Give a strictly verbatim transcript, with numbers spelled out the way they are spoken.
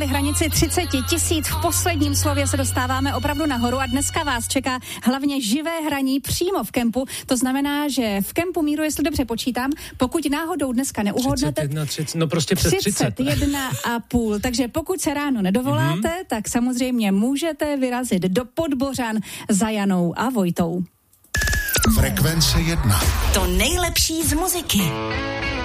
překonali hranici třicet tisíc. V posledním slově se dostáváme opravdu nahoru a dneska vás čeká hlavně živé hraní přímo v kempu. To znamená, že v kempu Míru, jestli dobře počítám, pokud náhodou dneska neuhodnete... třicet jedna, třicet, no prostě přes třicet. třicet jedna a půl. Takže pokud se ráno nedovoláte, mm-hmm. tak samozřejmě můžete vyrazit do Podbořan za Janou a Vojtou. Frekvence jedna. To nejlepší z muziky.